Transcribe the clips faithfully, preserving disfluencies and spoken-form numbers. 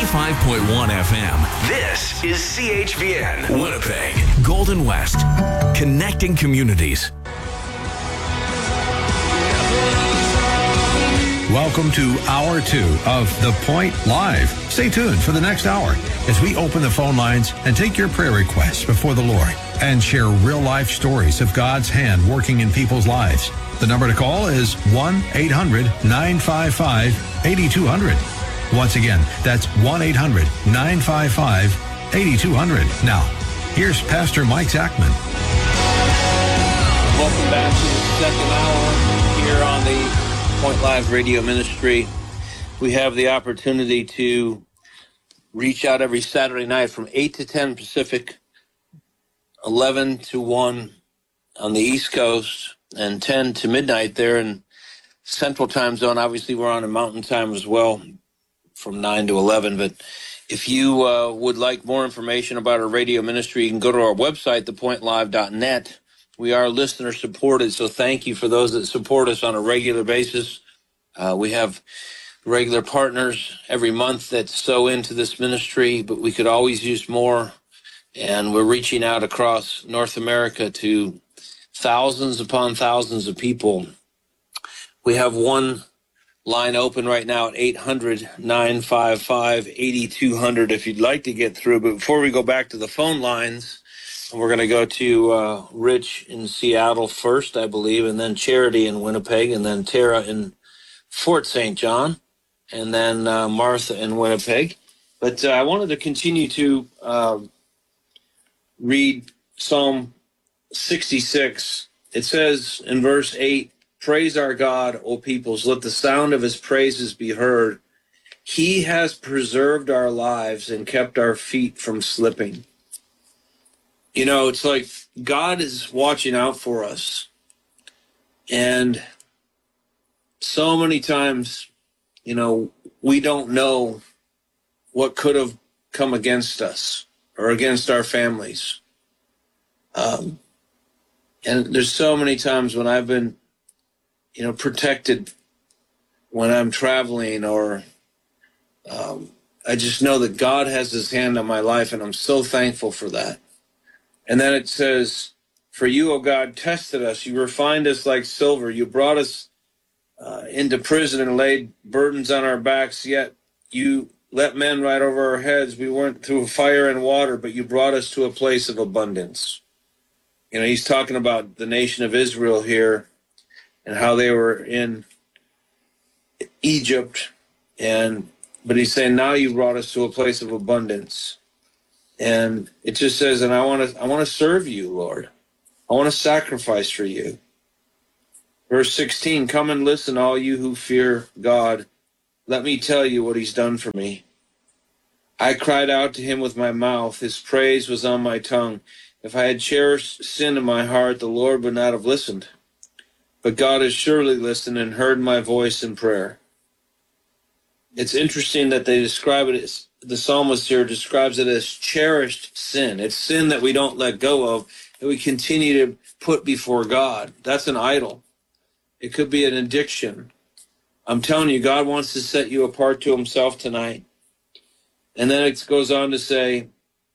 ninety-five point one F M. This is C H V N, Winnipeg, Golden West, connecting communities. Welcome to Hour two of The Point Live. Stay tuned for the next hour as we open the phone lines and take your prayer requests before the Lord and share real-life stories of God's hand working in people's lives. The number to call is one eight hundred nine five five eight two zero zero. Once again, that's one eight hundred nine five five eight two zero zero. Now, here's Pastor Mike Zachman. Welcome back to the second hour here on the Point Live Radio Ministry. We have the opportunity to reach out every Saturday night from eight to ten Pacific, eleven to one on the East Coast, and ten to midnight there in Central Time Zone. Obviously, we're on a Mountain Time as well from nine to eleven. But if you uh, would like more information about our radio ministry, you can go to our website, the point live dot net. We are listener supported, so thank you for those that support us on a regular basis. Uh, we have regular partners every month that sow into this ministry, but we could always use more. And we're reaching out across North America to thousands upon thousands of people. We have one line open right now at eight hundred nine five five eight two zero zero if you'd like to get through. But before we go back to the phone lines, we're going to go to uh, Rich in Seattle first, I believe, and then Charity in Winnipeg, and then Tara in Fort Saint John, and then uh, Martha in Winnipeg. But uh, I wanted to continue to uh, read Psalm sixty-six. It says in verse eight, "Praise our God, O peoples, let the sound of his praises be heard. He has preserved our lives and kept our feet from slipping." You know, it's like God is watching out for us. And so many times, you know, we don't know what could have come against us or against our families. Um, and there's so many times when I've been, you know, protected when I'm traveling, or um, I just know that God has his hand on my life, and I'm so thankful for that. And then it says, "For you, O God, tested us. You refined us like silver. You brought us uh, into prison and laid burdens on our backs, yet you let men ride over our heads. We went through fire and water, but you brought us to a place of abundance." You know, he's talking about the nation of Israel here and how they were in Egypt. and But he's saying, now you brought us to a place of abundance. And it just says, and I want to I want to serve you, Lord. I want to sacrifice for you. Verse sixteen, "Come and listen, all you who fear God. Let me tell you what he's done for me. I cried out to him with my mouth. His praise was on my tongue. If I had cherished sin in my heart, the Lord would not have listened. But God has surely listened and heard my voice in prayer." It's interesting that they describe it as, the psalmist here describes it as cherished sin. It's sin that we don't let go of, that we continue to put before God. That's an idol. It could be an addiction. I'm telling you, God wants to set you apart to himself tonight. And then it goes on to say,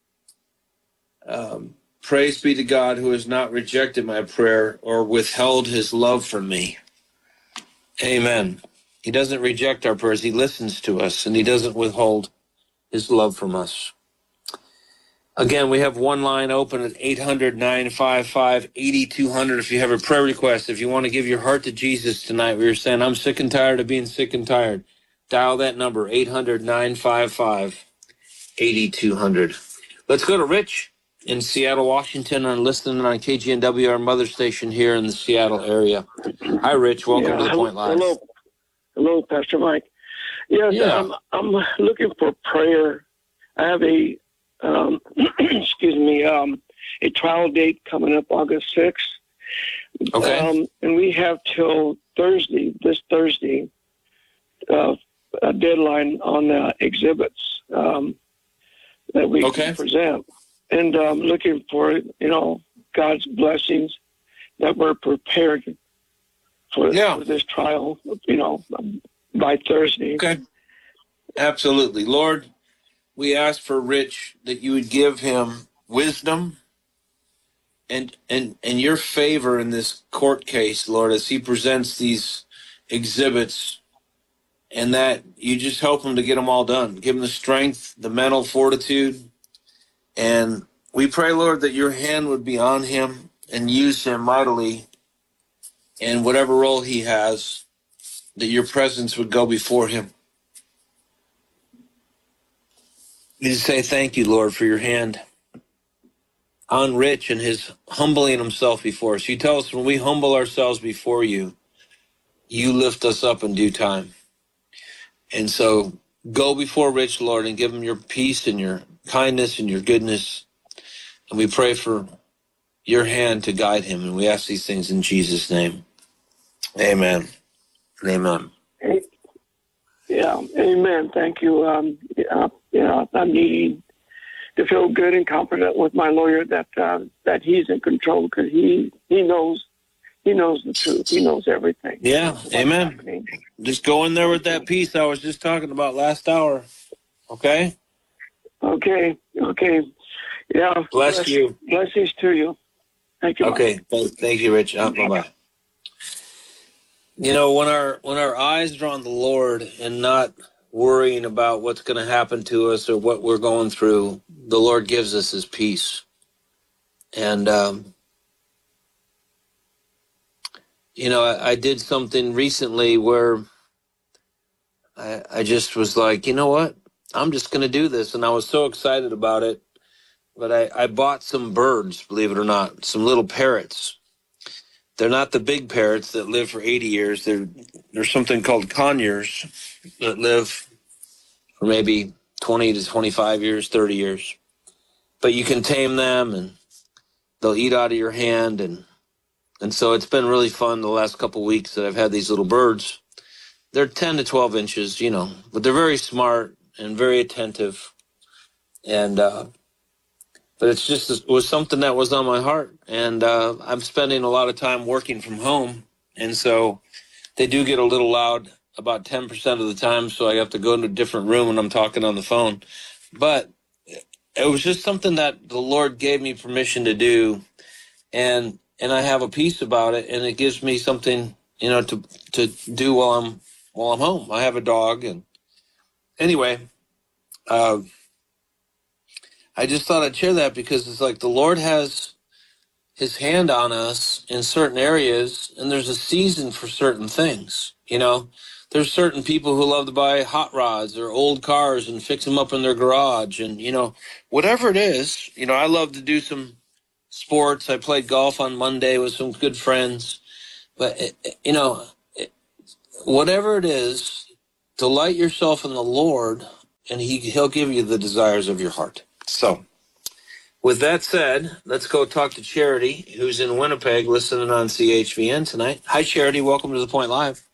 um, "Praise be to God who has not rejected my prayer or withheld his love from me." Amen. He doesn't reject our prayers. He listens to us, and he doesn't withhold his love from us. Again, we have one line open at eight hundred nine five five eight two zero zero if you have a prayer request. If you want to give your heart to Jesus tonight, we were saying, I'm sick and tired of being sick and tired. Dial that number, eight hundred nine five five eight two zero zero. Let's go to Rich in Seattle, Washington, and listening on K G N W, our mother station here in the Seattle area. Hi, Rich. Welcome yeah, to the Point Live. Hello. Hello, Pastor Mike. Yes, yeah. um, I'm looking for prayer. I have a, um, excuse me, um, a trial date coming up August sixth. Okay. Um, and we have till Thursday, this Thursday, uh, a deadline on uh, exhibits um, that we okay. can present. And I'm um, looking for, you know, God's blessings that we're prepared for, yeah. for this trial, you know, by Thursday. Okay. Absolutely. Lord, we ask for Rich that you would give him wisdom and and and your favor in this court case, Lord, as he presents these exhibits, and that you just help him to get them all done. Give him the strength, the mental fortitude, and we pray, Lord, that your hand would be on him and use him mightily in whatever role he has, that your presence would go before him. We just say thank you, Lord, for your hand on Rich and his humbling himself before us. You tell us when we humble ourselves before you, you lift us up in due time. And so go before Rich, Lord, and give him your peace and your kindness and your goodness. And we pray for your hand to guide him. And we ask these things in Jesus' name. Amen. Amen. Yeah, amen. Thank you. Um, yeah, yeah, I'm needing to feel good and confident with my lawyer that uh, that he's in control, because he he knows he knows the truth. He knows everything. Yeah, amen. Happening. Just go in there with that peace I was just talking about last hour. Okay. Okay. Okay. Yeah. Bless, bless you. Blessings to you. Thank you. Okay. Thank, thank you, Rich. Uh, bye bye. You know, when our when our eyes are on the Lord and not worrying about what's going to happen to us or what we're going through, the Lord gives us his peace. And, um, you know, I, I did something recently where I, I just was like, you know what? I'm just going to do this. And I was so excited about it. But I, I bought some birds, believe it or not, some little parrots. They're not the big parrots that live for eighty years. They're, they're something called conures that live for maybe twenty to twenty-five years, thirty years. But you can tame them, and they'll eat out of your hand. And, and so it's been really fun the last couple of weeks that I've had these little birds. They're ten to twelve inches, you know, but they're very smart and very attentive. And, uh, but it's just, it was something that was on my heart. And uh, I'm spending a lot of time working from home. And so they do get a little loud about ten percent of the time. So I have to go into a different room when I'm talking on the phone. But it was just something that the Lord gave me permission to do. And, and I have a peace about it. And it gives me something, you know, to, to do while I'm, while I'm home. I have a dog. And anyway, uh, I just thought I'd share that because it's like the Lord has his hand on us in certain areas, and there's a season for certain things. You know, there's certain people who love to buy hot rods or old cars and fix them up in their garage. And, you know, whatever it is, you know, I love to do some sports. I played golf on Monday with some good friends. But, it, you know, it, whatever it is, delight yourself in the Lord, and he, he'll give you the desires of your heart. So, with that said, let's go talk to Charity, who's in Winnipeg, listening on C H V N tonight. Hi, Charity. Welcome to The Point Live.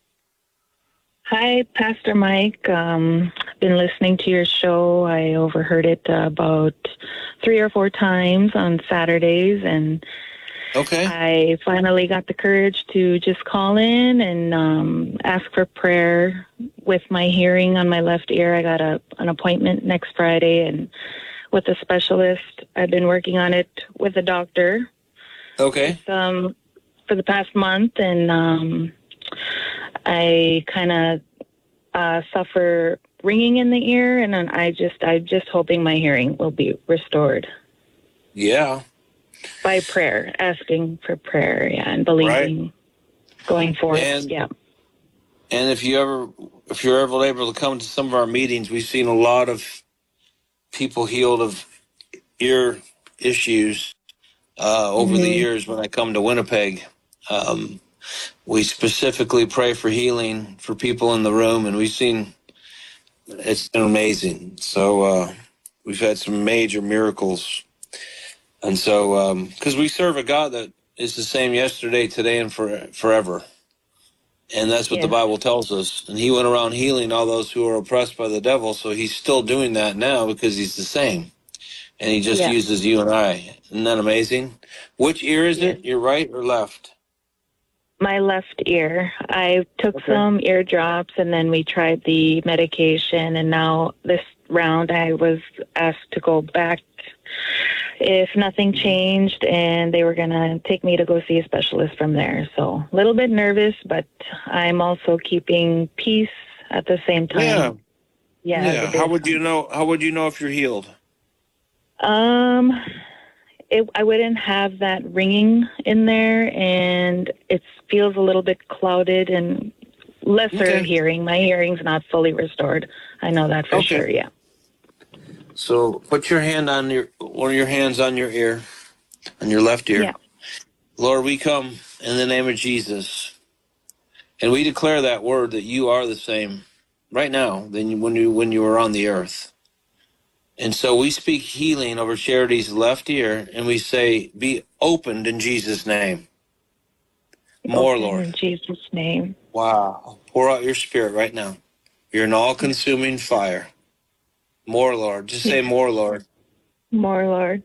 Hi, Pastor Mike. Um, I've been listening to your show. I overheard it uh, about three or four times on Saturdays, and okay. I finally got the courage to just call in and um, ask for prayer with my hearing on my left ear. I got a, an appointment next Friday, and with a specialist. I've been working on it with a doctor. Okay. Um, for the past month, and um, I kind of uh, suffer ringing in the ear, and then I just, I'm just hoping my hearing will be restored. Yeah. By prayer, asking for prayer, yeah, and believing, right. Going forward, and, yeah. And if you ever, if you're ever able to come to some of our meetings, we've seen a lot of people healed of ear issues uh, over mm-hmm. the years when I come to Winnipeg. Um, we specifically pray for healing for people in the room, and we've seen it's been amazing. So uh, we've had some major miracles. And so, because um, we serve a God that is the same yesterday, today, and for, forever. And that's what yeah. the Bible tells us. And he went around healing all those who are oppressed by the devil. So he's still doing that now because he's the same. And he just yeah. uses you and I. Isn't that amazing? Which ear is yeah. it? Your right or left? My left ear. I took okay. some ear drops, and then we tried the medication. And now this round, I was asked to go back if nothing changed, and they were going to take me to go see a specialist from there. So a little bit nervous, but I'm also keeping peace at the same time. Yeah. Yeah. Yeah. How would you know? How would you know if you're healed? Um, it, I wouldn't have that ringing in there, and it feels a little bit clouded and lesser Okay. hearing. My hearing's not fully restored. I know that for Okay. sure. Yeah. So put your hand on your one of your hands on your ear, on your left ear. Yeah. Lord, we come in the name of Jesus, and we declare that word that you are the same right now than when you when you were on the earth. And so we speak healing over Charity's left ear, and we say, be opened in Jesus' name. More, Open Lord. in Jesus' name. Wow. Pour out your spirit right now. You're an all-consuming fire. More, Lord. Just say more, Lord. More, Lord.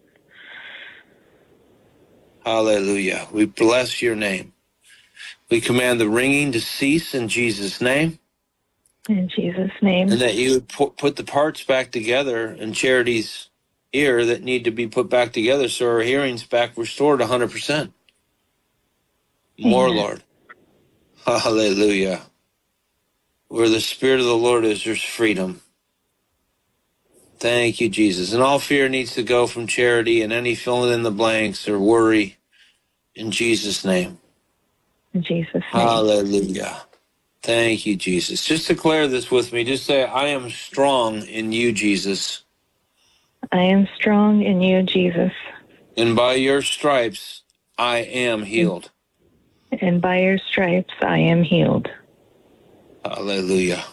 Hallelujah. We bless your name. We command the ringing to cease in Jesus' name, In Jesus' name. and that you would put, put the parts back together in Charity's ear that need to be put back together so her hearing's back restored one hundred percent. More, Amen. Lord. Hallelujah. Where the Spirit of the Lord is, there's freedom. Thank you, Jesus. And all fear needs to go from Charity, and any filling in the blanks or worry in Jesus' name. In Jesus' name. Hallelujah. Thank you, Jesus. Just declare this with me. Just say, I am strong in you, Jesus. I am strong in you, Jesus. And by your stripes, I am healed. And by your stripes, I am healed. Hallelujah.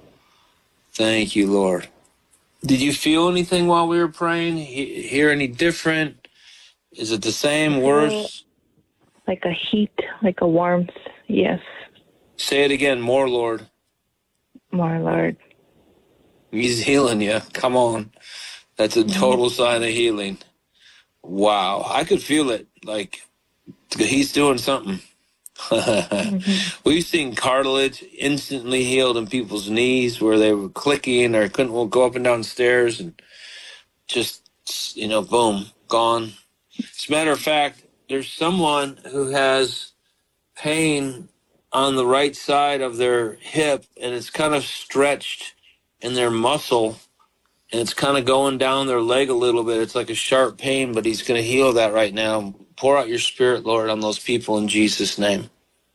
Thank you, Lord. Did you feel anything while we were praying? He- hear any different? Is it the same, worse? Like a heat, like a warmth. Yes. Say it again. More, Lord. More, Lord. He's healing you. Come on. That's a total sign of healing. Wow. I could feel it. Like, he's doing something. Mm-hmm. We've seen cartilage instantly healed in people's knees where they were clicking or couldn't go up and down stairs, and just, you know, boom, gone. As a matter of fact, there's someone who has pain on the right side of their hip, and it's kind of stretched in their muscle, and it's kind of going down their leg a little bit. It's like a sharp pain, but he's going to heal that right now. Pour out your spirit, Lord, on those people in Jesus' name.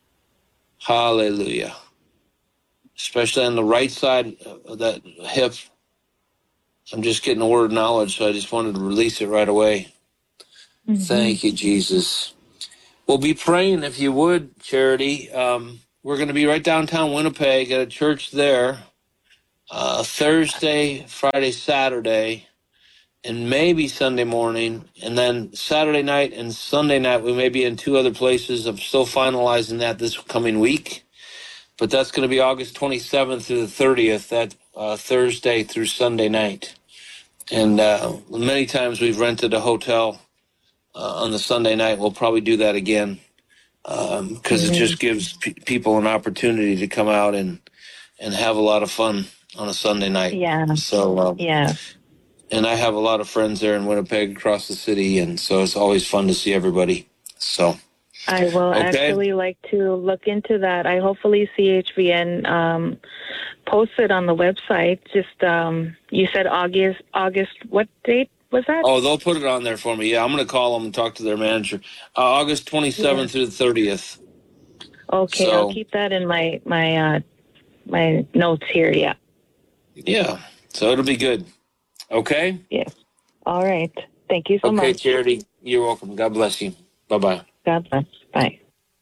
Hallelujah. Especially on the right side of that hip. I'm just getting a word of knowledge, so I just wanted to release it right away. Mm-hmm. Thank you, Jesus. We'll be praying, if you would, Charity. Um, we're going to be right downtown Winnipeg at a church there uh, Thursday, Friday, Saturday, and maybe Sunday morning. And then Saturday night and Sunday night, we may be in two other places. I'm still finalizing that this coming week. But that's going to be August twenty-seventh through the thirtieth, that uh, Thursday through Sunday night. And uh, many times we've rented a hotel uh, on the Sunday night. We'll probably do that again because um, mm-hmm. it just gives pe- people an opportunity to come out and, and have a lot of fun on a Sunday night. Yeah. So, uh, yeah. And I have a lot of friends there in Winnipeg across the city, and so it's always fun to see everybody. So I will okay. actually like to look into that. I hopefully C H V N um, posts it on the website. Just um, you said August. August. What date was that? Oh, they'll put it on there for me. Yeah, I'm going to call them and talk to their manager. Uh, August twenty-seventh yeah. through the thirtieth. Okay, so, I'll keep that in my my uh, my notes here. Yeah. Yeah. So it'll be good. Okay. Yes. All right. Thank you so okay, much. Okay, Charity. You're welcome. God bless you. Bye-bye. God bless. Bye.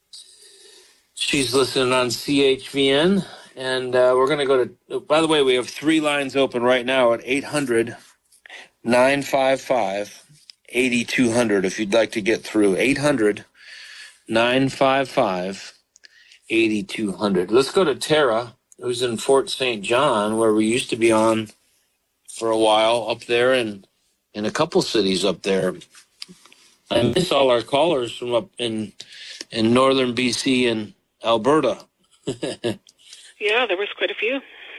She's listening on C H V N, and uh, we're going to go to, by the way, we have three lines open right now at eight hundred, nine five five, eight two zero zero if you'd like to get through. eight hundred, nine five five, eight two zero zero. Let's go to Tara, who's in Fort Saint John, where we used to be on for a while up there, and in a couple cities up there. I miss all our callers from up in in northern B C and Alberta. Yeah, there was quite a few.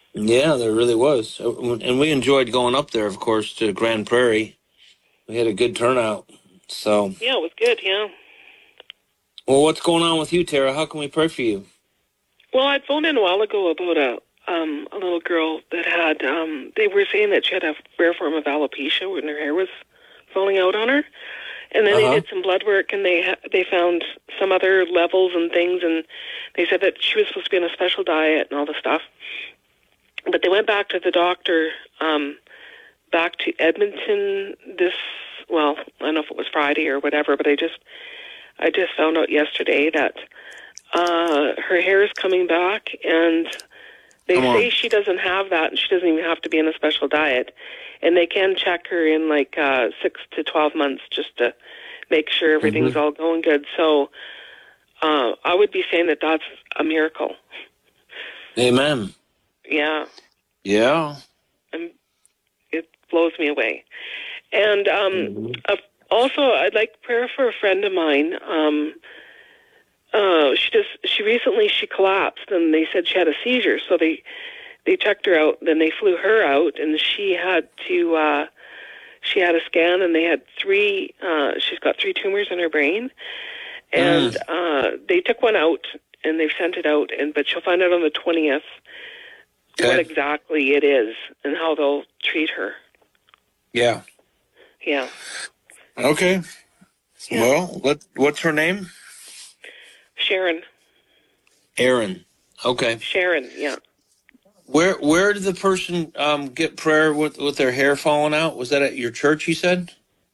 Yeah, there really was. And we enjoyed going up there, of course, to Grand Prairie. We had a good turnout. So Yeah, it was good, yeah. Well, what's going on with you, Tara? How can we pray for you? Well, I phoned in a while ago about a um, a little girl that had, um, they were saying that she had a rare form of alopecia when her hair was falling out on her. And then Uh-huh. they did some blood work, and they ha- they found some other levels and things, and they said that she was supposed to be on a special diet and all this stuff. But they went back to the doctor, um, back to Edmonton this, well, I don't know if it was Friday or whatever, but I just, I just found out yesterday that uh, her hair is coming back, and they Come on. say she doesn't have that, and she doesn't even have to be in a special diet. And they can check her in like uh, six to twelve months just to make sure everything's Mm-hmm. all going good. So uh, I would be saying that that's a miracle. Amen. Yeah. Yeah. Um, it blows me away. And um, Mhm. uh, also, I'd like prayer for a friend of mine. Um, uh, she just she recently she collapsed, and they said she had a seizure. So they they checked her out. Then they flew her out, and she had to uh, she had a scan, and they had three. Uh, she's got three tumors in her brain, and Mm. uh, they took one out, and they've sent it out. And but she'll find out on the twentieth. What Okay. exactly it is and how they'll treat her. Yeah. Yeah. Okay. Yeah. Well, what what's her name? Sharon. Erin. Okay. Sharon, yeah. Where where did the person um, get prayer with, with their hair falling out? Was that at your church, you said?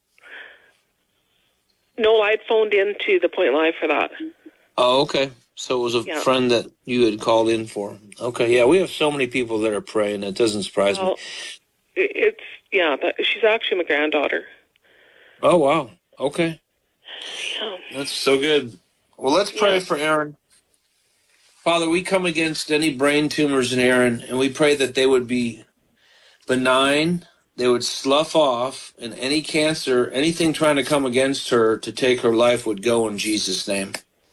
No, I'd phoned into the Point Live for that. Oh, okay. So it was a Yeah. friend that you had called in for. Okay, yeah, we have so many people that are praying. It doesn't surprise Well, me. it- it's, yeah, but she's actually my granddaughter. Oh, wow. Okay. Yeah. That's so good. Well, let's pray Yeah. for Erin. Father, we come against any brain tumors in Erin, and we pray that they would be benign, they would slough off, and any cancer, anything trying to come against her to take her life would go in Jesus' name.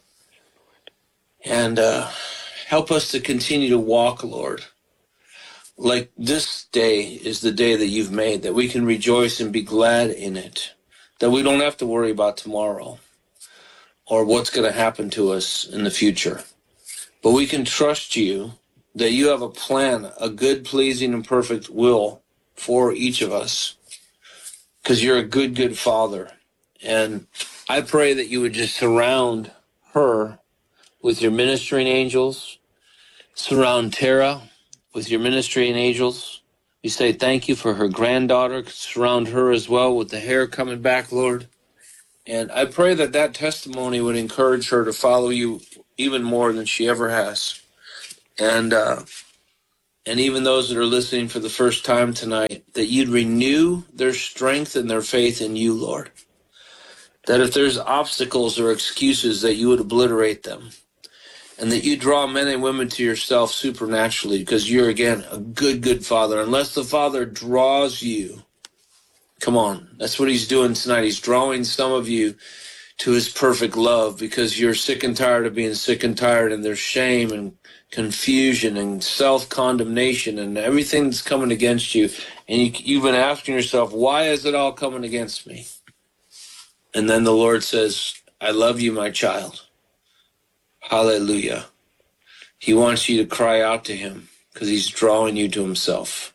And uh, help us to continue to walk, Lord. Like this day is the day that you've made, that we can rejoice and be glad in it, that we don't have to worry about tomorrow or what's going to happen to us in the future. But we can trust you that you have a plan, a good, pleasing, and perfect will for each of us, because you're a good, good Father. And I pray that you would just surround her with your ministering angels, surround Tara with your ministering angels. We say thank you for her granddaughter. Surround her as well with the hair coming back, Lord. And I pray that that testimony would encourage her to follow you even more than she ever has. And uh, and even those that are listening for the first time tonight, that you'd renew their strength and their faith in you, Lord. That if there's obstacles or excuses, that you would obliterate them. And that you draw men and women to yourself supernaturally, because you're, again, a good, good Father. Unless the Father draws you, come on, that's what he's doing tonight. He's drawing some of you to his perfect love, because you're sick and tired of being sick and tired, and there's shame and confusion and self-condemnation and everything that's coming against you. And you, you've been asking yourself, why is it all coming against me? And then the Lord says, I love you, my child. Hallelujah. He wants you to cry out to him because he's drawing you to himself.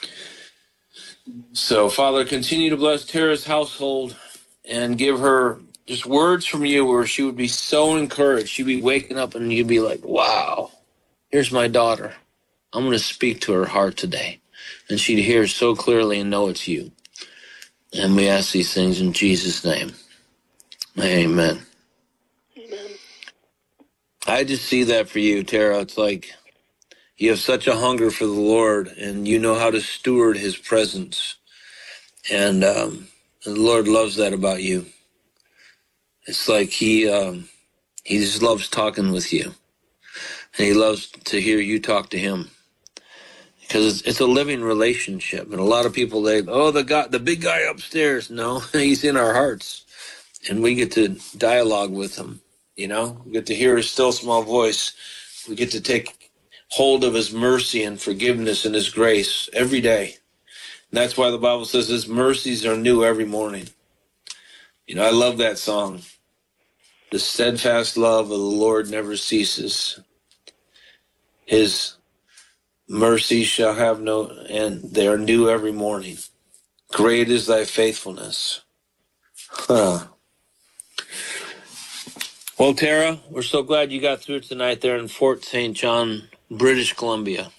So, Father, continue to bless Tara's household and give her just words from you where she would be so encouraged. She'd be waking up and you'd be like, wow, here's my daughter. I'm going to speak to her heart today. And she'd hear so clearly and know it's you. And we ask these things in Jesus' name. Amen. Amen. I just see that for you, Tara. It's like you have such a hunger for the Lord, and you know how to steward his presence. And, um, and the Lord loves that about you. It's like he um, he just loves talking with you. And he loves to hear you talk to him. Because it's, it's a living relationship. And a lot of people, they, oh, the guy, the big guy upstairs. No, he's in our hearts. And we get to dialogue with him. You know, we get to hear his still small voice. We get to take hold of his mercy and forgiveness and his grace every day. And that's why the Bible says his mercies are new every morning. You know, I love that song. The steadfast love of the Lord never ceases. His mercies shall have no end. They are new every morning. Great is thy faithfulness. Huh. Well, Tara, we're so glad you got through tonight there in Fort Saint John, British Columbia.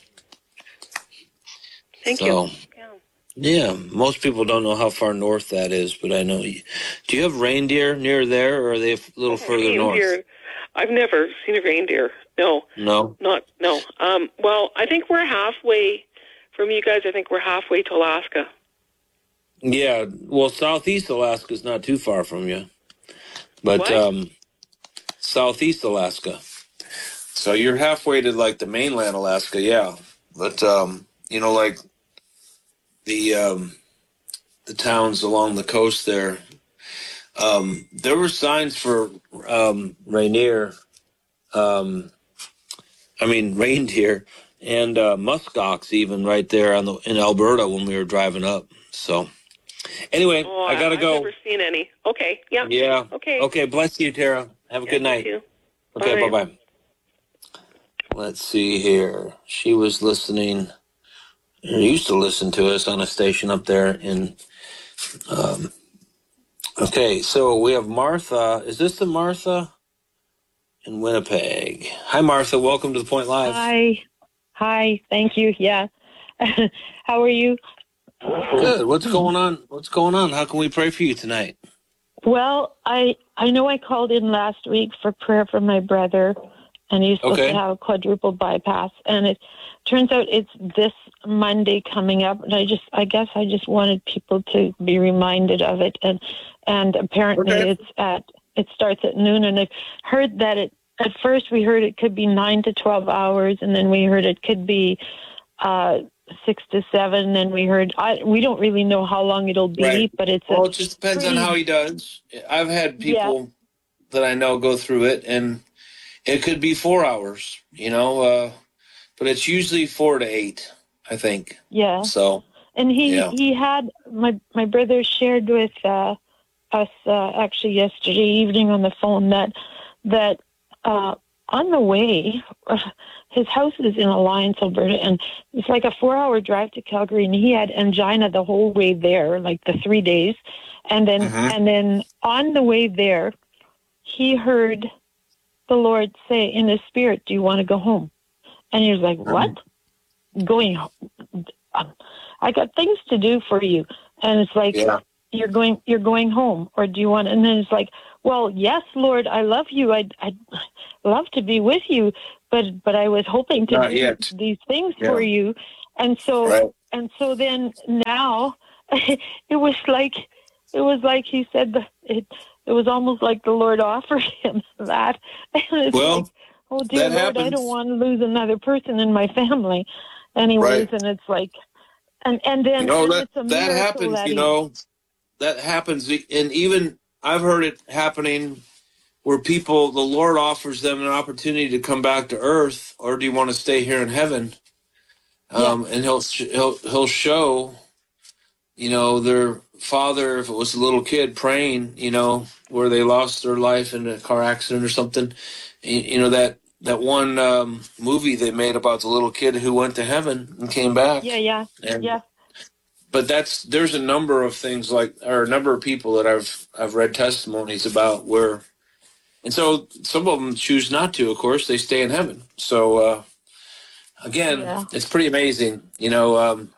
Thank so, you. Yeah. Yeah, most people don't know how far north that is, but I know. You, do you have reindeer near there, or are they a little further north? Reindeer. I've never seen a reindeer. No. No? Not, no. Um, well, I think we're halfway, from you guys, I think we're halfway to Alaska. Yeah, well, southeast Alaska is not too far from you. But, what? um, southeast Alaska. So you're halfway to, like, the mainland Alaska, yeah. But, um, you know, like, the um, the towns along the coast there, um, there were signs for um, reindeer, um, I mean, reindeer and uh, muskox even right there on the in Alberta when we were driving up. So, anyway, oh, I got to go. I've never seen any. Okay, yeah. Yeah. Okay. Okay, bless you, Tara. Have a yeah, good night. You. Okay, Bye. bye-bye. Let's see here. She was listening, or used to listen to us on a station up there in, um, okay, so we have Martha. Is this the Martha in Winnipeg? Hi, Martha. Welcome to The Point Live. Hi. Hi. Thank you. Yeah. How are you? Good. What's going on? What's going on? How can we pray for you tonight? Well, I I know I called in last week for prayer for my brother, and he's supposed Okay. to have a quadruple bypass, and it turns out it's this Monday coming up, and I just I guess I just wanted people to be reminded of it, and and apparently Okay. it's at it starts at noon, and I heard that it at first we heard it could be nine to twelve hours, and then we heard it could be uh six to seven, and we heard I we don't really know how long it'll be, Right. but it's Well, a it just depends pretty, on how he does. I've had people that I know go through it, and it could be four hours, you know, uh, but it's usually four to eight, I think. yeah. So, And he Yeah. he had my my brother shared with uh, us uh, actually yesterday evening on the phone that that uh, on the way, his house is in Alliance, Alberta, and it's like a four-hour drive to Calgary, and he had angina the whole way there, like the three days, and then Mhm. and then on the way there, he heard the Lord say in his spirit, "Do you want to go home?" And he was like, "What? Going home? Um, I got things to do for you." And it's like, Yeah. you're going, you're going home, or do you want? And then it's like, well, yes, Lord, I love you. I'd, I'd love to be with you, but but I was hoping to Not do yet. these things Yeah. for you. And so Right. and so then now, it was like it was like he said that it it was almost like the Lord offered him that. And it's Well, like, oh dear that Lord, I happens. don't want to lose another person in my family, anyways. Right. And it's like, and and then You know, and that, it's a that miracle happens, that you he, know, that happens. And even I've heard it happening where people, the Lord offers them an opportunity to come back to earth, or do you want to stay here in heaven? Um, And he'll, he'll, he'll show, you know, their father, if it was a little kid praying, you know, where they lost their life in a car accident or something, you, you know, that, that one um, movie they made about the little kid who went to heaven and came back. yeah, yeah, And, yeah. But that's there's a number of things like, or a number of people that I've I've read testimonies about where, and so some of them choose not to. Of course, they stay in heaven. So uh, again, Yeah. it's pretty amazing, you know. Um,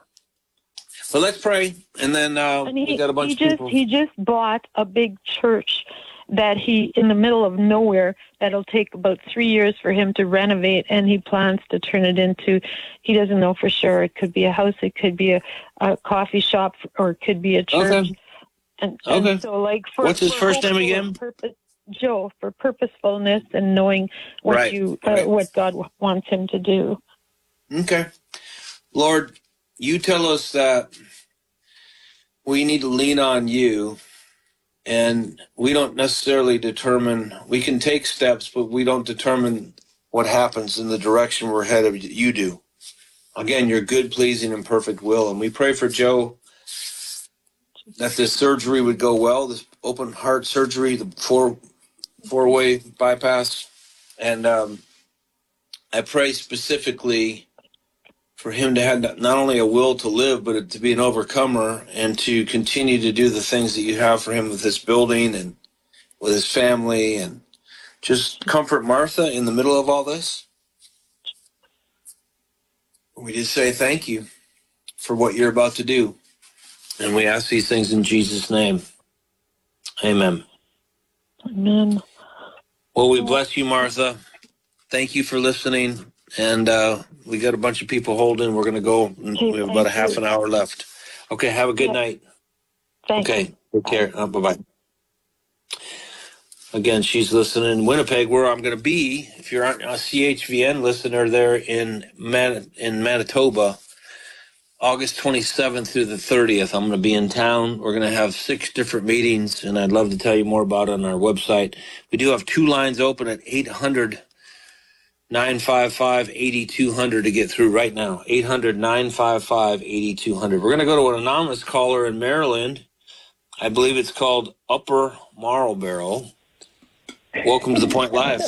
but let's pray, and then uh, And we he, got a bunch he of just people. he just bought a big church that he in the middle of nowhere that'll take about three years for him to renovate, and he plans to turn it into, he doesn't know for sure, it could be a house, it could be a, a coffee shop, or it could be a church. Okay. And, and Okay. so like for What's his for first name hopeful again? Purpose, Joe, for purposefulness and knowing what Right, you uh, right. what God wants him to do. Okay, Lord, you tell us that we need to lean on you. And we don't necessarily determine, we can take steps, but we don't determine what happens in the direction we're headed. You do. Again, your good, pleasing, and perfect will. And we pray for Joe that this surgery would go well, this open heart surgery, the four, four-way bypass. And um, I pray specifically for him to have not only a will to live, but to be an overcomer and to continue to do the things that you have for him with this building and with his family, and just comfort Martha in the middle of all this. We just say thank you for what you're about to do. And we ask these things in Jesus' name. Amen. Amen. Well, we bless you, Martha. Thank you for listening. And uh, we got a bunch of people holding. We're going to go. We have about a half an hour left. Okay, have a good yeah. night. Thank okay, you. take care. Uh, bye-bye. Again, she's listening in Winnipeg, where I'm going to be. If you're a C H V N listener there in Man- in Manitoba, August twenty-seventh through the thirtieth, I'm going to be in town. We're going to have six different meetings, and I'd love to tell you more about it on our website. We do have two lines open at eight hundred, nine five five, eight two zero zero to get through right now. eight hundred, nine five five, eight two zero zero. We're going to go to an anonymous caller in Maryland. I believe it's called Upper Marlboro. Welcome to the Point Live.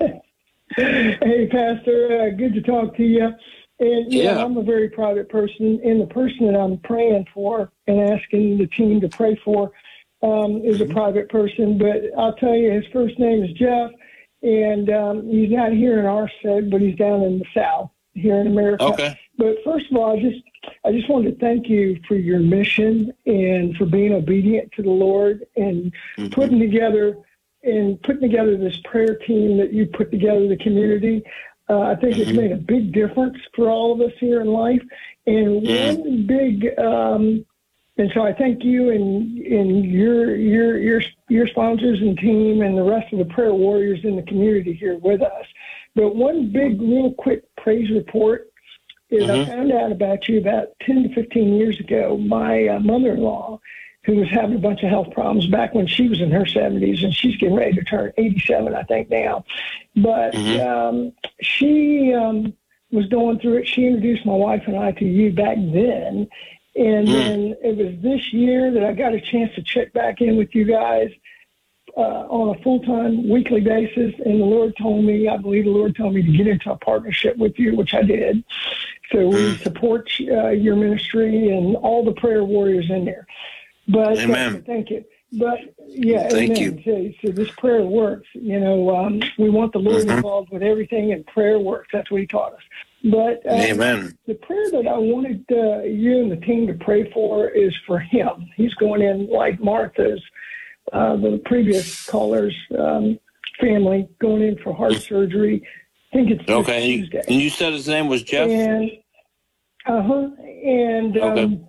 Hey, Pastor. Uh, good to talk to you. And yeah, yeah, I'm a very private person, and the person that I'm praying for and asking the team to pray for um, is mm-hmm. a private person. But I'll tell you, his first name is Jeff, and um, he's not here in our state, but he's down in the South here in America. Okay. But first of all, I just I just wanted to thank you for your mission and for being obedient to the Lord and mm-hmm. putting together. And putting together this prayer team that you put together, the community, uh, I think mm-hmm. it's made a big difference for all of us here in life. And mm-hmm. one big, um, and so I thank you and and your your your your sponsors and team and the rest of the prayer warriors in the community here with us. But one big, real quick praise report is mm-hmm. I found out about you about ten to fifteen years ago. My uh, mother-in-law, who was having a bunch of health problems back when she was in her seventies, and she's getting ready to turn eighty-seven, I think, now. But mm-hmm. um, she um, was going through it. She introduced my wife and I to you back then. And mm. then it was this year that I got a chance to check back in with you guys uh, on a full-time, weekly basis. And the Lord told me, I believe the Lord told me to get into a partnership with you, which I did. So we support uh, your ministry and all the prayer warriors in there. But amen. Uh, thank you. But yeah, thank amen. you. So, so this prayer works. You know, um, we want the Lord mm-hmm. involved with everything, and prayer works. That's what He taught us. But um, amen. The prayer that I wanted uh, you and the team to pray for is for him. He's going in like Martha's, uh, the previous caller's um, family, going in for heart surgery. I think it's okay. Tuesday. And you said his name was Jeff. And uh huh. And um, okay.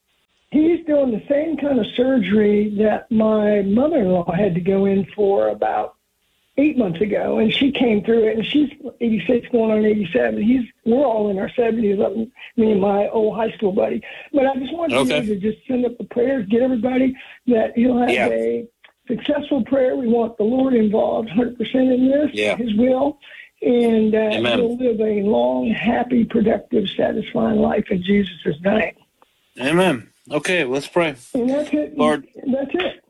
he's doing the same kind of surgery that my mother-in-law had to go in for about eight months ago, and she came through it, and she's eighty-six going on eighty-seven. He's we're all in our seventies, me and my old high school buddy. But I just wanted okay. you to just send up the prayers, get everybody that he'll have yeah. a successful prayer. We want the Lord involved one hundred percent in this, yeah. His will, and uh, Amen. He'll live a long, happy, productive, satisfying life in Jesus' name. Amen. Okay, let's pray. And that's it. Lord, that's it.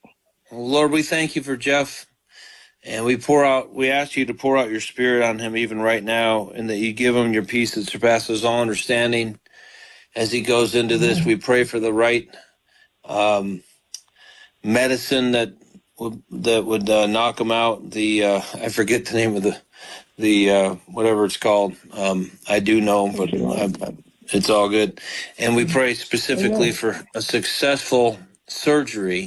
Lord, we thank you for Jeff, and we pour out. We ask you to pour out your Spirit on him even right now, and that you give him your peace that surpasses all understanding as he goes into this. We pray for the right um, medicine that would that would uh, knock him out. The uh, I forget the name of the the uh, whatever it's called. Um, I do know, but I, I, it's all good. And we pray specifically for a successful surgery.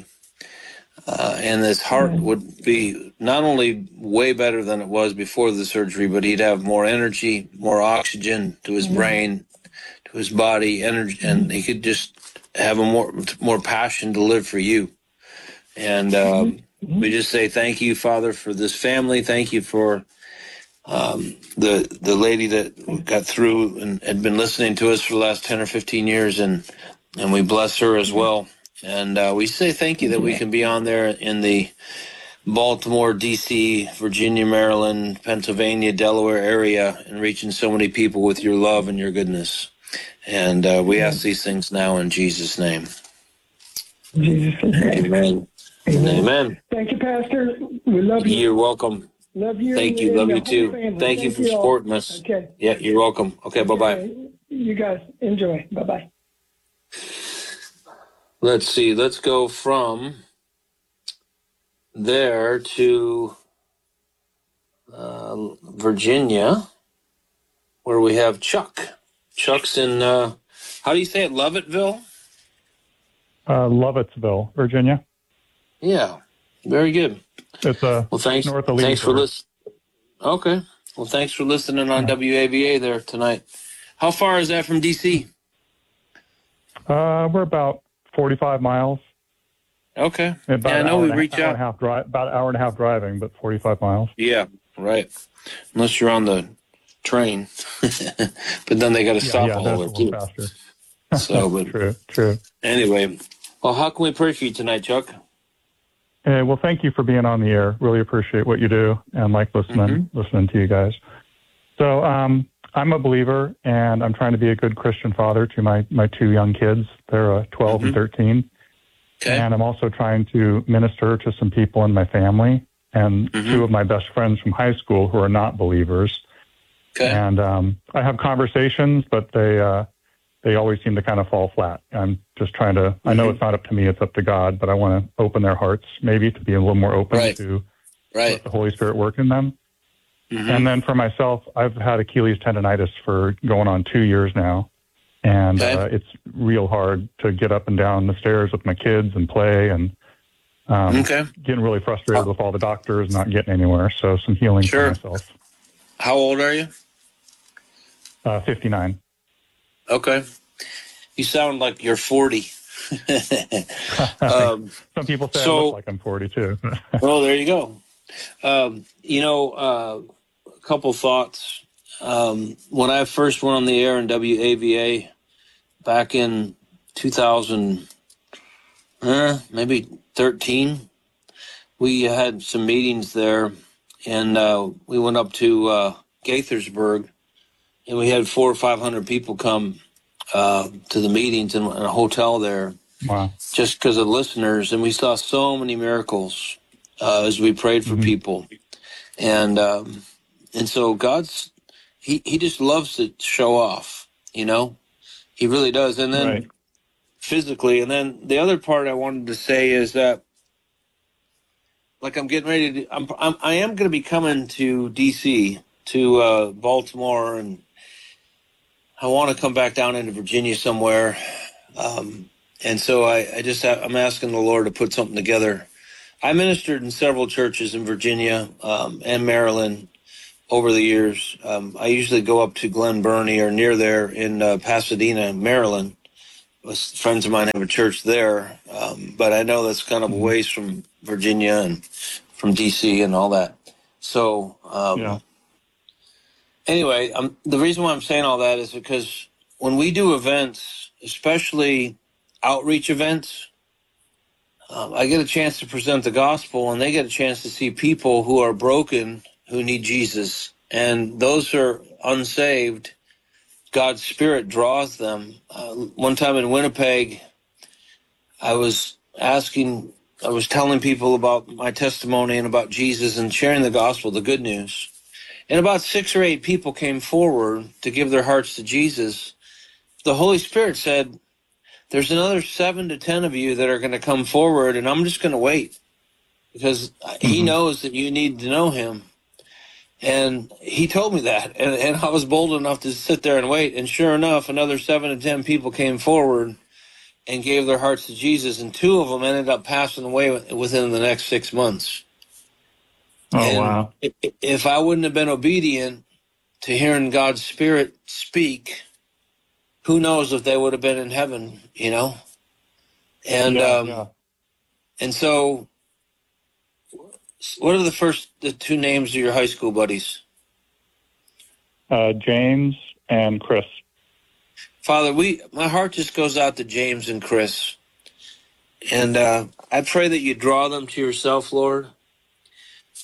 Uh, and his heart would be not only way better than it was before the surgery, but he'd have more energy, more oxygen to his brain, to his body, energy, and he could just have a more more passion to live for you. And um, we just say thank you, Father, for this family. Thank you for um, the the lady that got through and had been listening to us for the last ten or fifteen years, and and we bless her as well. And uh, we say thank you that we can be on there in the Baltimore, D C, Virginia, Maryland, Pennsylvania, Delaware area, and reaching so many people with your love and your goodness. And uh, we ask these things now in Jesus' name. In Jesus' name. Amen. Amen. Amen. Thank you, Pastor. We love you. You're welcome. Love you. Thank you. and Love the you whole too. family. Thank you for all. supporting us. Okay. Yeah, you're welcome. Okay, bye-bye. Okay. You guys enjoy. Bye-bye. Let's see. Let's go from there to uh, Virginia, where we have Chuck. Chuck's in, uh, how do you say it, Lovettville? Uh, Lovettsville, Virginia. Yeah, very good. It's uh, well, thanks, north of thanks for Leesburg. listening. Okay. Well, thanks for listening on Yeah. W A V A there tonight. How far is that from D C? Uh, we're about forty-five miles. Okay. About Yeah, I an know hour we and a- reach hour out. and a half dri- about an hour and a half driving, but forty-five miles. Yeah, right. Unless you're on the train. But then they got to Yeah, stop yeah, all that's the a way little too. faster. So, but True, true. anyway, well, how can we pray for you tonight, Chuck? Hey, well, thank you for being on the air. Really appreciate what you do and like listening, Mm-hmm. listening to you guys. So, um, I'm a believer and I'm trying to be a good Christian father to my, my two young kids. They're uh, twelve Mhm. and thirteen. Okay. And I'm also trying to minister to some people in my family and Mhm. two of my best friends from high school who are not believers. Okay. And um, I have conversations, but they uh, they always seem to kind of fall flat. I'm just trying to, I know Mhm. it's not up to me, it's up to God, but I want to open their hearts maybe to be a little more open Right. to Right. let the Holy Spirit work in them. Mhm. And then for myself, I've had Achilles tendonitis for going on two years now. And Okay. uh, it's real hard to get up and down the stairs with my kids and play and um, Okay. getting really frustrated with all the doctors, not getting anywhere. So some healing Sure. for myself. How old are you? Uh, fifty-nine. Okay. You sound like you're forty. um, Some people say I so- look like I'm forty-two. well, there you go. Um, you know, uh, a couple thoughts. Um, when I first went on the air in W A V A back in two thousand, uh, maybe thirteen, we had some meetings there, and uh, we went up to uh, Gaithersburg, and we had four or five hundred people come uh, to the meetings in a hotel there, Wow. just because of listeners, and we saw so many miracles uh, as we prayed for Mhm. people, and um, and so God's he he just loves to show off, you know, he really does, and then Right. physically, and then the other part I wanted to say is that, like, I'm getting ready to, I'm, I'm I am going to be coming to D C to uh, Baltimore, and I want to come back down into Virginia somewhere. Um, and so I, I just have, I'm asking the Lord to put something together. I ministered in several churches in Virginia um, and Maryland over the years. Um, I usually go up to Glen Burnie or near there in uh, Pasadena, Maryland. Friends of mine have a church there, um, but I know that's kind of a ways from Virginia and from D C and all that. So um, Yeah. anyway, um, the reason why I'm saying all that is because when we do events, especially outreach events, um, I get a chance to present the gospel, and they get a chance to see people who are broken, who need Jesus. And those who are unsaved, God's Spirit draws them. Uh, one time in Winnipeg, I was asking, I was telling people about my testimony and about Jesus and sharing the gospel, the good news. And about six or eight people came forward to give their hearts to Jesus. The Holy Spirit said, there's another seven to ten of you that are going to come forward, and I'm just going to wait because he knows that you need to know him. And he told me that, and, and I was bold enough to sit there and wait. And sure enough, another seven to ten people came forward and gave their hearts to Jesus, and two of them ended up passing away within the next six months. Oh, And wow. i- if I wouldn't have been obedient to hearing God's Spirit speak, who knows if they would have been in heaven, you know? And Yeah, um, yeah. and so, what are the first the two names of your high school buddies? Uh, James and Chris. Father, we my heart just goes out to James and Chris, and uh, I pray that you draw them to yourself, Lord.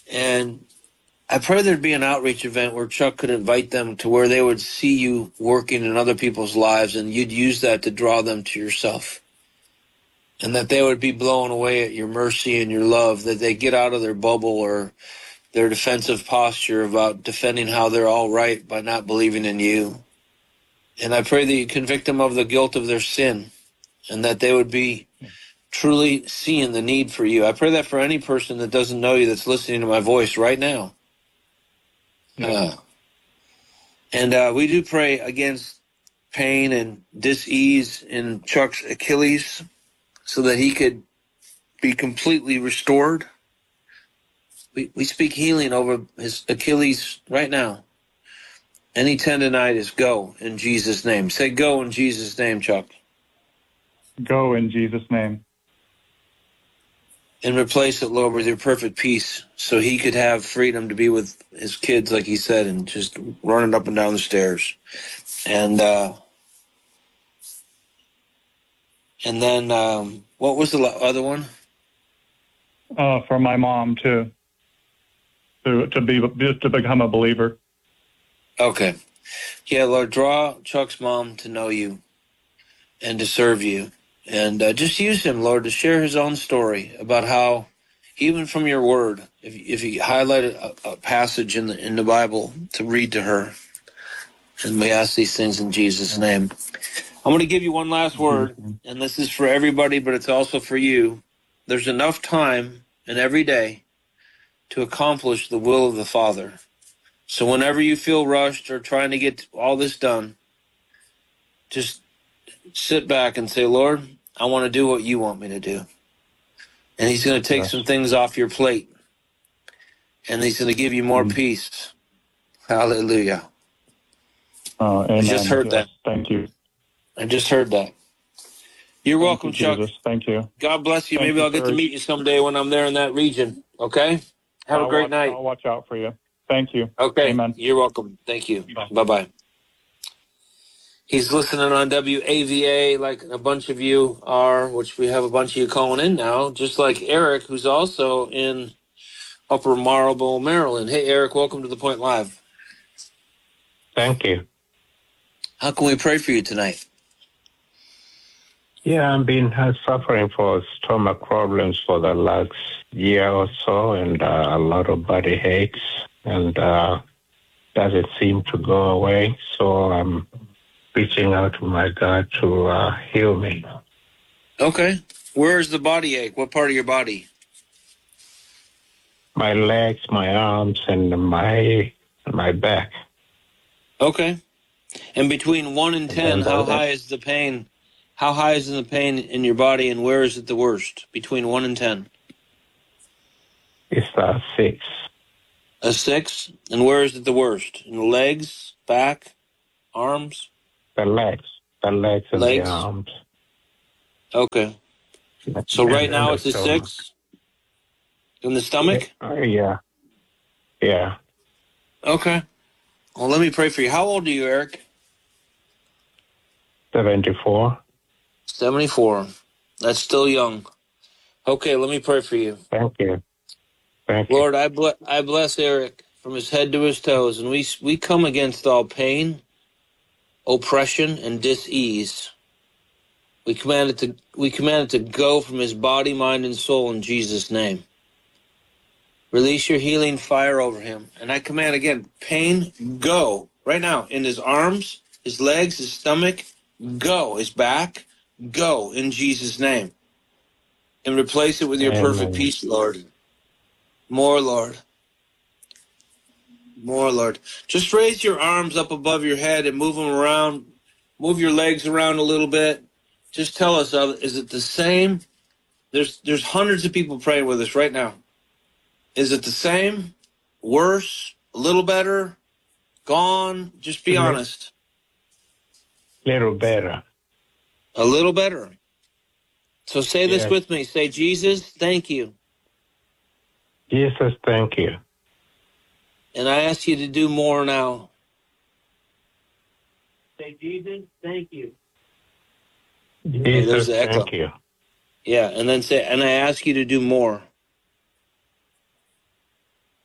And I pray there'd be an outreach event where Chuck could invite them to where they would see you working in other people's lives, and you'd use that to draw them to yourself. And that they would be blown away at your mercy and your love, that they get out of their bubble or their defensive posture about defending how they're all right by not believing in you. And I pray that you convict them of the guilt of their sin, and that they would be truly seeing the need for you. I pray that for any person that doesn't know you that's listening to my voice right now. Uh, and uh, we do pray against pain and dis-ease in Chuck's Achilles so that he could be completely restored. We, we speak healing over his Achilles right now. Any tendonitis, go in Jesus' name. Say go in Jesus' name, Chuck. Go in Jesus' name. And replace it, Lord, with your perfect peace so he could have freedom to be with his kids, like he said, and just running up and down the stairs. And uh, and then um, what was the other one? Uh, for my mom, too, to, to, be, to become a believer. Okay. Yeah, Lord, draw Chuck's mom to know you and to serve you. And uh, just use him, Lord, to share his own story about how, even from your word, if, if you highlighted a, a passage in the in the Bible to read to her. And we ask these things in Jesus' name. I'm going to give you one last word, and this is for everybody, but it's also for you. There's enough time in every day to accomplish the will of the Father. So whenever you feel rushed or trying to get all this done, just sit back and say, Lord, I want to do what you want me to do. And he's going to take yes. some things off your plate. And he's going to give you more mm. peace. Hallelujah. Uh, I just heard yes, that. Thank you. I just heard that. You're Thank welcome, you, Chuck. Jesus. Thank you. God bless you. Thank Maybe you, I'll get sir. to meet you someday when I'm there in that region. Okay? Have I'll a great watch, night. I'll watch out for you. Thank you. Okay. Amen. You're welcome. Thank you. Bye. Bye-bye. He's listening on W A V A like a bunch of you are, which we have a bunch of you calling in now, just like Eric, who's also in Upper Marlboro, Maryland. Hey, Eric, welcome to The Point Live. Thank you. How can we pray for you tonight? Yeah, I've been uh, suffering for stomach problems for the last year or so, and uh, a lot of body aches, and uh, doesn't seem to go away. So I'm reaching out to my God to uh, heal me. Okay. Where is the body ache? What part of your body? My legs, my arms, and my my back. Okay. And between one and ten, and how high is the pain? How high is the pain in your body, and where is it the worst? Between one and ten. It's a six. A six? And where is it the worst? In the legs, back, arms? The legs. The legs and legs? the arms. Okay. So right and now it's a stomach. six? In the stomach? Yeah. yeah. Yeah. Okay. Well, let me pray for you. How old are you, Eric? seventy-four. seventy-four. That's still young. Okay, let me pray for you. Thank you. Thank Lord, you. I, ble- I bless Eric from his head to his toes, and we we come against all pain, oppression, and dis-ease. We command it to we command it to go from his body, mind, and soul in Jesus' name. Release your healing fire over him. And I command again, pain, go. Right now, in his arms, his legs, his stomach, go. His back, go in Jesus' name. And replace it with your Amen. perfect peace, Lord. More, Lord. More, Lord. Just raise your arms up above your head and move them around. Move your legs around a little bit. Just tell us, uh, is it the same? There's there's hundreds of people praying with us right now. Is it the same? Worse? A little better? Gone? Just be Mm-hmm. honest. Little better. A little better. So say this Yes. with me. Say, Jesus, thank you. Jesus, thank you. And I ask you to do more now. Say, Jesus, thank you. Jesus, there's the echo. thank you. Yeah, and then say, and I ask you to do more.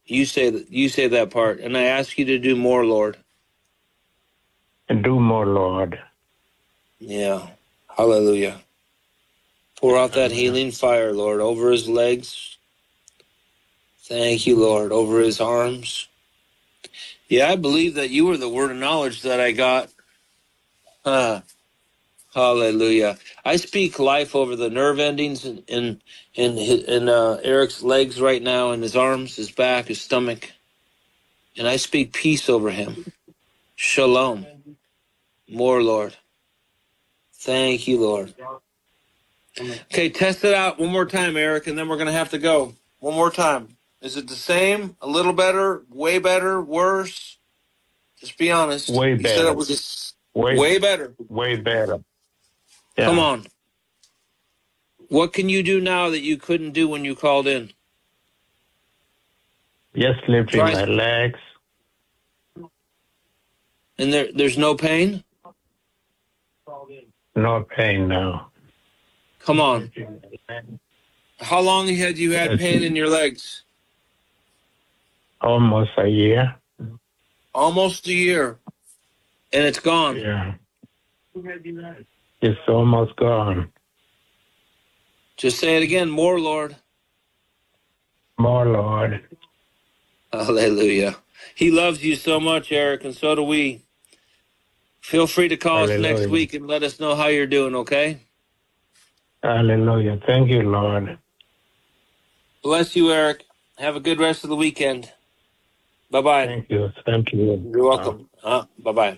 You say that. You say that part, and I ask you to do more, Lord. And do more, Lord. Yeah. Hallelujah. Pour out that healing fire, Lord, over his legs. Thank you, Lord, over his arms. Yeah, I believe that you were the word of knowledge that I got. Uh, hallelujah. I speak life over the nerve endings in in in, his, in uh, Eric's legs right now, in his arms, his back, his stomach. And I speak peace over him. Shalom. More, Lord. Thank you, Lord. Okay, test it out one more time, Eric, and then we're going to have to go. One more time. Is it the same? A little better? Way better? Worse? Just be honest. Way You better. said it was just way, way better. Way better. Yeah. Come on. What can you do now that you couldn't do when you called in? Just lifting Try. my legs. And there, there's no pain? No pain now. Come on. How long had you had pain in your legs? Almost a year. Almost a year. And it's gone. Yeah. It's almost gone. Just say it again. More, Lord. More, Lord. Hallelujah. He loves you so much, Eric, and so do we. Feel free to call Hallelujah. us next week and let us know how you're doing, okay? Hallelujah. Thank you, Lord. Bless you, Eric. Have a good rest of the weekend. Bye-bye. Thank you. Thank you. You're welcome. Uh, bye-bye.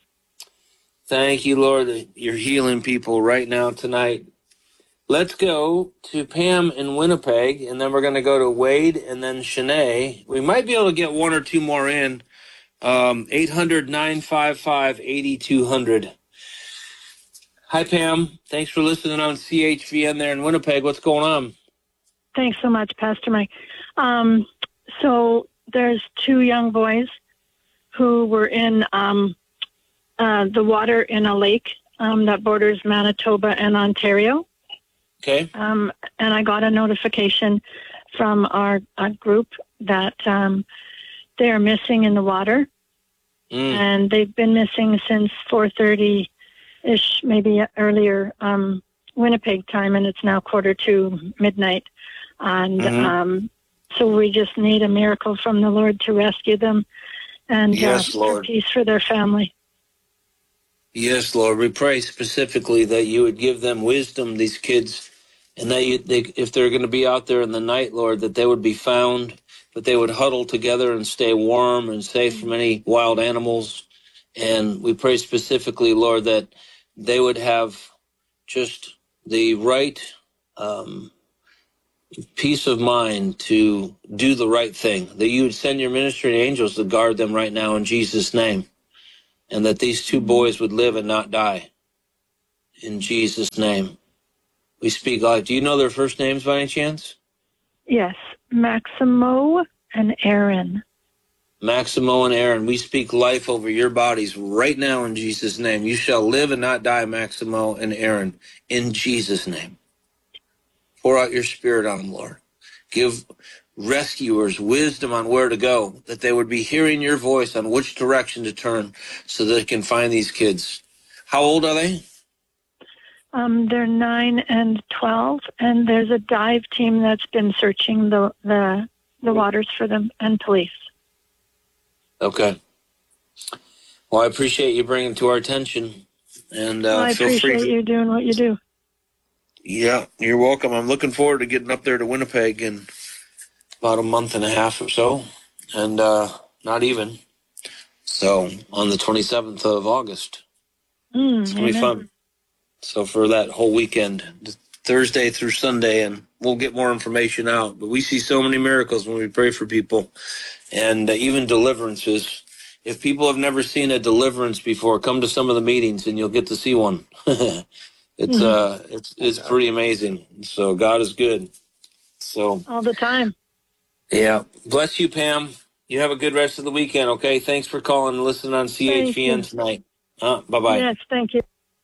Thank you, Lord, that you're healing people right now tonight. Let's go to Pam in Winnipeg, and then we're going to go to Wade and then Shanae. We might be able to get one or two more in. Um, eight hundred, nine five five, eight two zero zero. Hi, Pam. Thanks for listening on C H V N there in Winnipeg. What's going on? Thanks so much, Pastor Mike. Um, so there's two young boys who were in um, uh, the water in a lake um, that borders Manitoba and Ontario. Okay. Um, and I got a notification from our, our group that um, they are missing in the water. Mm. And they've been missing since four thirty-ish, maybe earlier, um, Winnipeg time, and it's now quarter to midnight. And mm-hmm. um, so we just need a miracle from the Lord to rescue them and yes, uh, Lord. peace for their family. Yes, Lord. We pray specifically that you would give them wisdom, these kids, and that you, they, if they're going to be out there in the night, Lord, that they would be found, that they would huddle together and stay warm and safe from any wild animals. And we pray specifically, Lord, that they would have just the right um, peace of mind to do the right thing, that you would send your ministering angels to guard them right now in Jesus' name, and that these two boys would live and not die. In Jesus' name. We speak life. Do you know their first names by any chance? Yes, Maximo and Aaron. Maximo and Aaron, we speak life over your bodies right now in Jesus' name. You shall live and not die, Maximo and Aaron, in Jesus' name. Pour out your spirit on them, Lord. Give rescuers wisdom on where to go, that they would be hearing your voice on which direction to turn so that they can find these kids. How old are they? Um, they're nine and twelve, and there's a dive team that's been searching the the, the waters for them, and police. Okay. Well, I appreciate you bringing it to our attention, and uh, well, I feel appreciate free to... you doing what you do. Yeah, you're welcome. I'm looking forward to getting up there to Winnipeg in about a month and a half or so, and uh, not even. So on the twenty-seventh of August, mm, it's gonna amen. be fun. So for that whole weekend, Thursday through Sunday, and we'll get more information out. But we see so many miracles when we pray for people, and uh, even deliverances. If people have never seen a deliverance before, come to some of the meetings and you'll get to see one. it's mm-hmm. uh, it's it's pretty amazing. So God is good. So all the time. Yeah, bless you, Pam. You have a good rest of the weekend. Okay, thanks for calling and listening on C H V N tonight. Uh, bye bye. Yes, thank you.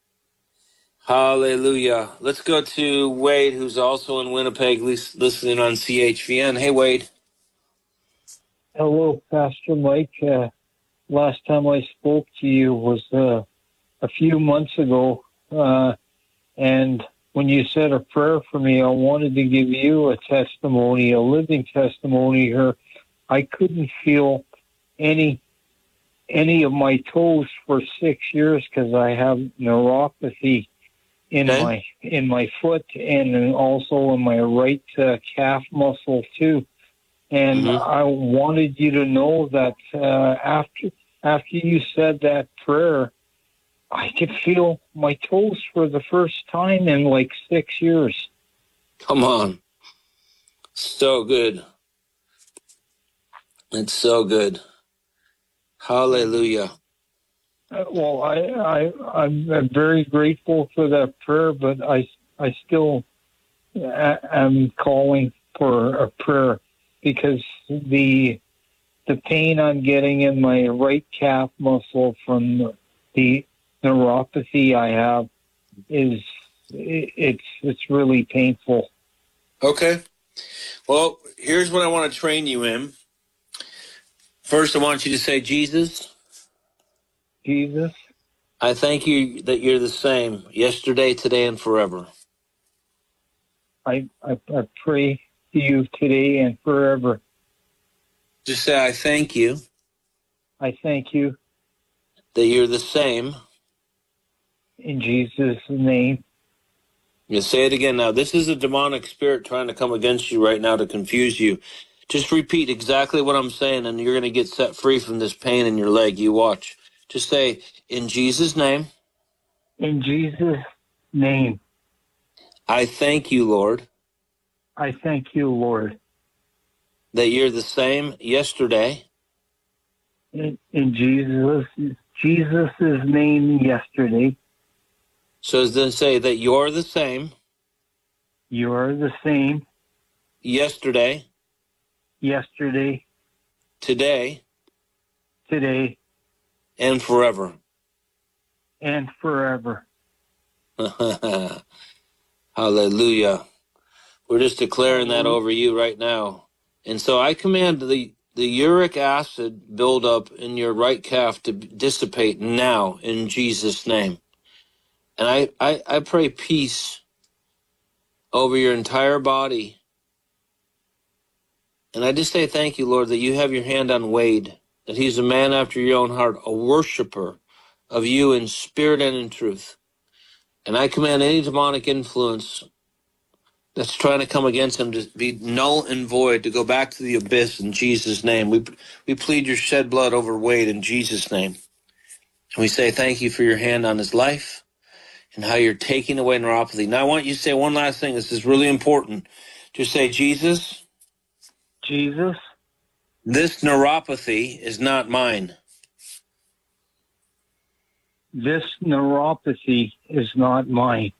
Hallelujah. Let's go to Wade, who's also in Winnipeg, listening on C H V N. Hey, Wade. Hello, Pastor Mike. Uh, last time I spoke to you was uh, a few months ago, uh, and when you said a prayer for me, I wanted to give you a testimony, a living testimony here. I couldn't feel any any of my toes for six years because I have neuropathy in Okay. my in my foot and also in my right uh, calf muscle too. And Mhm. I wanted you to know that uh, after after you said that prayer, I could feel my toes for the first time in like six years. Come on. So good. It's so good. Hallelujah. Uh, well, I, I, I'm I'm very grateful for that prayer, but I, I still a- am calling for a prayer because the the pain I'm getting in my right calf muscle from the neuropathy I have is it's it's really painful. Okay. Well, here's what I want to train you in. First, I want you to say, Jesus, Jesus, I thank you that you're the same yesterday, today, and forever. I, I, I pray to you today and forever. Just say, I thank you I thank you that you're the same. in Jesus' name. You say it again now. This is a demonic spirit trying to come against you right now to confuse you. Just repeat exactly what I'm saying, and you're going to get set free from this pain in your leg. You watch. Just say, in Jesus' name, In Jesus' name, I thank you, Lord, I thank you, Lord. that you're the same yesterday, In, in Jesus' Jesus' name, yesterday, so then say that you're the same you are the same yesterday, yesterday, today, today, and forever. and forever. Hallelujah. We're just declaring that Hallelujah. over you right now. And so I command the, the uric acid buildup in your right calf to dissipate now in Jesus' name. And I, I, I pray peace over your entire body. And I just say thank you, Lord, that you have your hand on Wade, that he's a man after your own heart, a worshiper of you in spirit and in truth. And I command any demonic influence that's trying to come against him to be null and void, to go back to the abyss in Jesus' name. We we plead your shed blood over Wade in Jesus' name. And we say thank you for your hand on his life and how you're taking away neuropathy. Now I want you to say one last thing. This is really important. Just say, Jesus, Jesus, this neuropathy is not mine. this neuropathy is not mine.